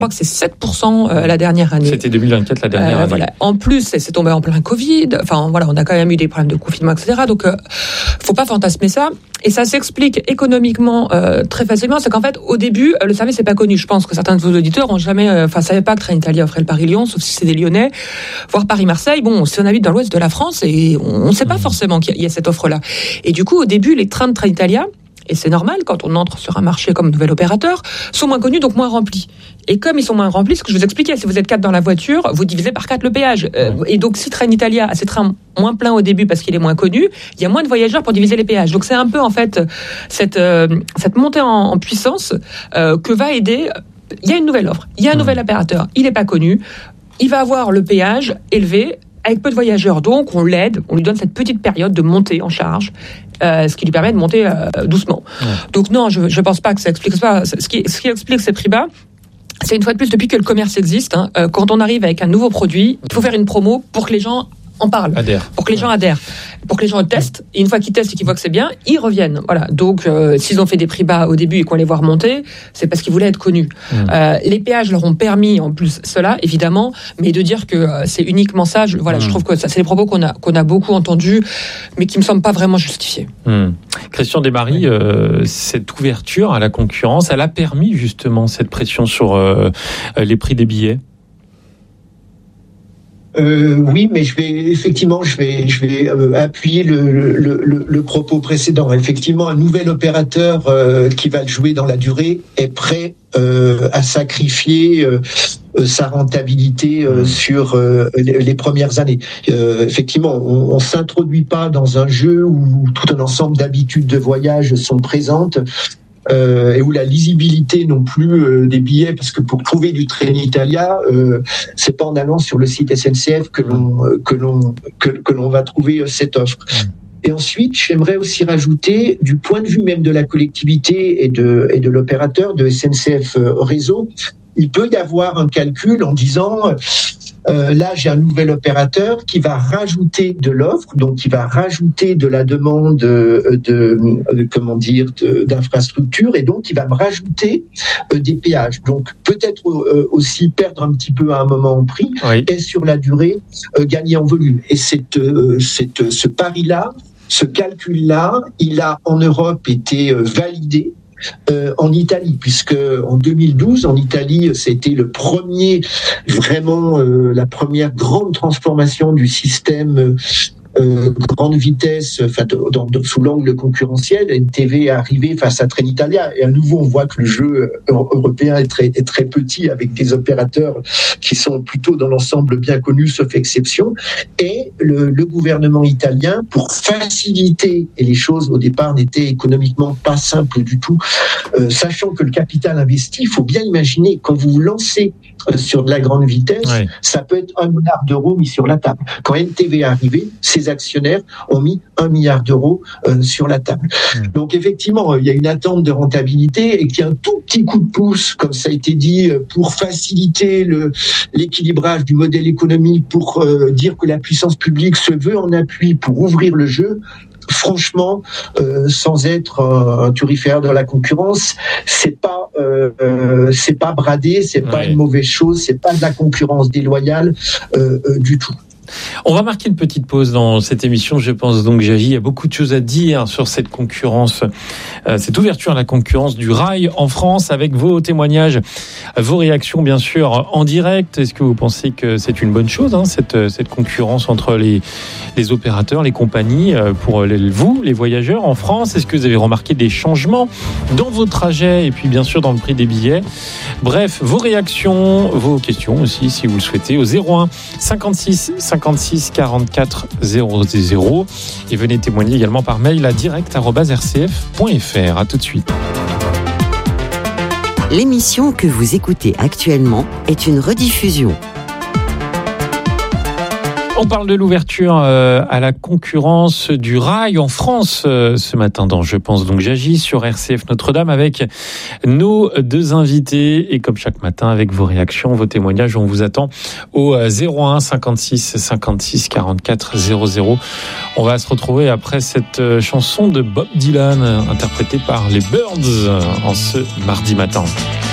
crois que c'est 7% la dernière année. C'était 2024 la dernière année. Voilà. En plus, c'est tombé en plein Covid. Enfin, voilà, on a quand même eu des problèmes de confinement, etc. Donc, faut pas fantasmer ça. Et ça s'explique économiquement très facilement. C'est qu'en fait, au début, le service n'est pas connu. Je pense que certains de vos auditeurs ont jamais, savaient pas que Trenitalia offrait le Paris-Lyon, sauf si c'est des Lyonnais, voire Paris-Marseille. Bon, si on habite dans l'ouest de la France, et on ne sait pas forcément qu'il y a cette offre-là. Et du coup, au début, les trains de Trenitalia, et c'est normal quand on entre sur un marché comme nouvel opérateur, sont moins connus, donc moins remplis. Et comme ils sont moins remplis, ce que je vous expliquais, si vous êtes 4 dans la voiture, vous divisez par 4 le péage. Et donc si Trenitalia a ses trains moins pleins au début parce qu'il est moins connu, il y a moins de voyageurs pour diviser les péages. Donc c'est un peu en fait cette montée en puissance que va aider. Il y a une nouvelle offre, il y a un nouvel opérateur, il n'est pas connu, il va avoir le péage élevé, avec peu de voyageurs, donc on l'aide, on lui donne cette petite période de montée en charge, ce qui lui permet de monter doucement. Donc non, je ne pense pas que ça explique ça. Ce qui explique ces prix bas, c'est une fois de plus, depuis que le commerce existe, quand on arrive avec un nouveau produit, il faut faire une promo pour que les gens en parlent, pour que les gens adhèrent, pour que les gens le testent, et une fois qu'ils testent et qu'ils voient que c'est bien, ils reviennent. Voilà. Donc, s'ils ont fait des prix bas au début et qu'on les voit remonter, c'est parce qu'ils voulaient être connus. Les péages leur ont permis, en plus, cela, évidemment, mais de dire que c'est uniquement ça, je trouve que ça, c'est des propos qu'on a beaucoup entendus, mais qui me semblent pas vraiment justifiés. Christian Desmaries, cette ouverture à la concurrence, elle a permis justement cette pression sur les prix des billets. Oui, mais je vais appuyer le propos précédent. Effectivement, un nouvel opérateur qui va le jouer dans la durée est prêt à sacrifier sa rentabilité sur les premières années. Effectivement, on s'introduit pas dans un jeu où tout un ensemble d'habitudes de voyage sont présentes. Et où la lisibilité non plus des billets, parce que pour trouver du Trenitalia, c'est pas en allant sur le site SNCF que l'on va trouver cette offre. Et ensuite, j'aimerais aussi rajouter, du point de vue même de la collectivité et de l'opérateur de SNCF Réseau, il peut y avoir un calcul en disant là, j'ai un nouvel opérateur qui va rajouter de l'offre, donc qui va rajouter de la demande d'infrastructures, et donc qui va me rajouter des péages. Donc peut-être aussi perdre un petit peu à un moment en prix, et sur la durée gagner en volume. Et ce pari-là, ce calcul-là, il a en Europe été validé. En Italie, puisque en 2012, en Italie, c'était la première grande transformation du système grande vitesse, sous l'angle concurrentiel. NTV est arrivé face à Trenitalia, et à nouveau on voit que le jeu européen est très petit, avec des opérateurs qui sont plutôt dans l'ensemble bien connus, sauf exception. Et le gouvernement italien, pour faciliter, et les choses au départ n'étaient économiquement pas simples du tout, sachant que le capital investi, il faut bien imaginer, quand vous vous lancez sur de la grande vitesse, ça peut être 1 milliard d'euros mis sur la table. Quand NTV est arrivé, ses actionnaires ont mis 1 milliard d'euros sur la table. Donc effectivement, il y a une attente de rentabilité, et qu'il y a un tout petit coup de pouce, comme ça a été dit, pour faciliter l'équilibrage du modèle économique, pour dire que la puissance publique se veut en appui pour ouvrir le jeu. Franchement, sans être un turiféraire de la concurrence, c'est pas bradé, c'est pas une mauvaise chose, c'est pas de la concurrence déloyale du tout. On va marquer une petite pause dans cette émission, je pense donc, Jagy. Il y a beaucoup de choses à dire sur cette concurrence, cette ouverture à la concurrence du rail en France, avec vos témoignages, vos réactions bien sûr en direct. Est-ce que vous pensez que c'est une bonne chose, cette concurrence entre les opérateurs, les compagnies, pour vous, les voyageurs en France? Est-ce que vous avez remarqué des changements dans vos trajets et puis bien sûr dans le prix des billets? Bref, vos réactions, vos questions aussi, si vous le souhaitez, au 01 56 56 44 00, et venez témoigner également par mail à direct@rcf.fr. À tout de suite. L'émission que vous écoutez actuellement est une rediffusion. On parle de l'ouverture à la concurrence du rail en France ce matin dans Je pense donc Jagy sur RCF Notre-Dame, avec nos deux invités, et comme chaque matin avec vos réactions, vos témoignages. On vous attend au 01 56 56 44 00. On va se retrouver après cette chanson de Bob Dylan interprétée par les Byrds en ce mardi matin.